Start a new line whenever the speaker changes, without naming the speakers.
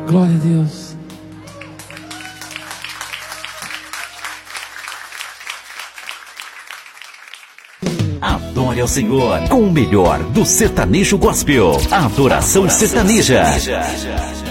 Glória a Deus.
Adore ao Senhor com o melhor do sertanejo gospel. Adoração sertaneja.